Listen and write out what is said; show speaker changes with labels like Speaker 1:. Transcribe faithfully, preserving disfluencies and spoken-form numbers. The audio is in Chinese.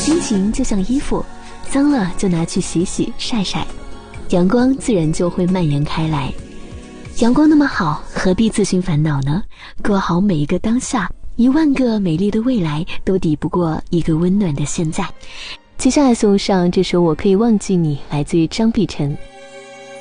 Speaker 1: 心情就像衣服，脏了就拿去洗洗晒晒，阳光自然就会蔓延开来。阳光那么好，何必自寻烦恼呢？过好每一个当下，一万个美丽的未来都抵不过一个温暖的现在。接下来送上这首《我可以忘记你》，来自于张碧晨。